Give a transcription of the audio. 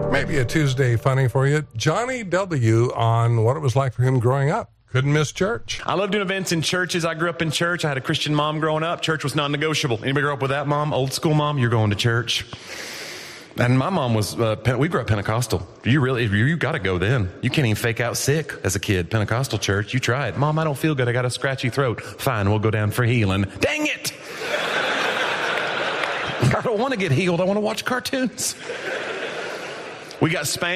Maybe a Tuesday funny for you. Johnny W. on what it was like for him growing up. Couldn't miss church. I love doing events in churches. I grew up in church. I had a Christian mom growing up. Church was non-negotiable. Anybody grow up with that mom? Old school mom? You're going to church. And my mom was, we grew up Pentecostal. You got to go then. You can't even fake out sick as a kid. Pentecostal church, you try it. Mom, I don't feel good. I got a scratchy throat. Fine, we'll go down for healing. Dang it! I don't want to get healed. I want to watch cartoons. We got spanked.